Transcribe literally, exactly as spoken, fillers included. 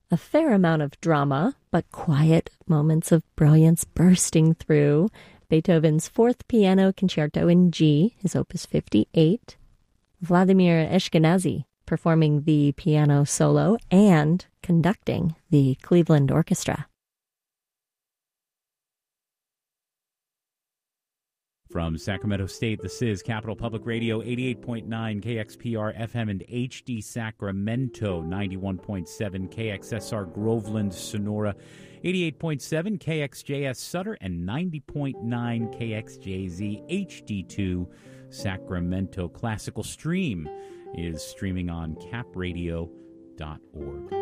A fair amount of drama, but quiet moments of brilliance bursting through. Beethoven's Fourth Piano Concerto in G, his Opus fifty-eight. Vladimir Ashkenazy performing the piano solo and conducting the Cleveland Orchestra. From Sacramento State, this is Capital Public Radio, eighty-eight point nine K X P R F M and H D Sacramento, ninety-one point seven K X S R Groveland, Sonora, eighty-eight point seven K X J S Sutter, and ninety point nine K X J Z H D two Sacramento. Classical Stream is streaming on cap radio dot org.